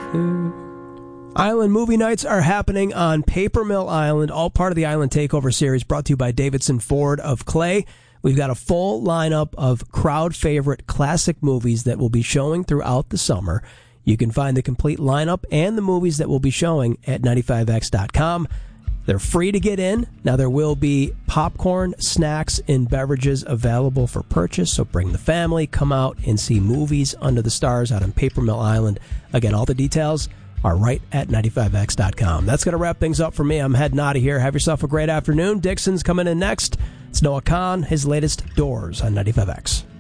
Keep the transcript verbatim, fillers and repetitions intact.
Island movie nights are happening on Paper Mill Island, all part of the Island Takeover series brought to you by Davidson Ford of Clay. We've got a full lineup of crowd favorite classic movies that will be showing throughout the summer. You can find the complete lineup and the movies that will be showing at ninety-five X dot com. They're free to get in. Now, there will be popcorn, snacks, and beverages available for purchase, so bring the family, come out and see movies under the stars out on Paper Mill Island. Again, all the details are right at ninety-five X dot com. That's going to wrap things up for me. I'm heading out of here. Have yourself a great afternoon. Dixon's coming in next. It's Noah Kahn, his latest Doors on ninety-five X.